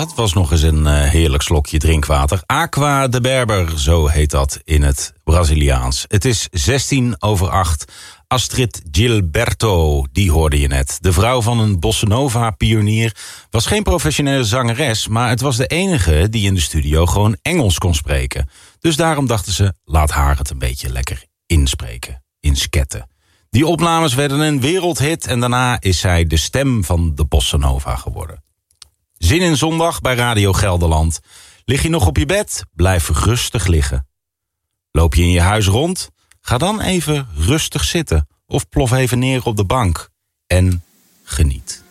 Dat was nog eens een heerlijk slokje drinkwater. Aqua de Berber, zo heet dat in het Braziliaans. Het is 6:16. Astrid Gilberto, die hoorde je net. De vrouw van een bossa nova pionier was geen professionele zangeres, maar het was de enige die in de studio gewoon Engels kon spreken. Dus daarom dachten ze, laat haar het een beetje lekker inspreken, insketten. Die opnames werden een wereldhit en daarna is zij de stem van de bossa nova geworden. Zin in zondag bij Radio Gelderland. Lig je nog op je bed? Blijf rustig liggen. Loop je in je huis rond? Ga dan even rustig zitten of plof even neer op de bank en geniet.